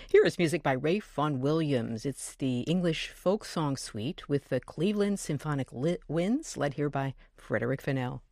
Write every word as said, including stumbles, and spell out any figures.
Here is music by Ralph Vaughan Williams. It's the English folk song suite with the Cleveland Symphonic Li- Winds, led here by Frederick Fennell.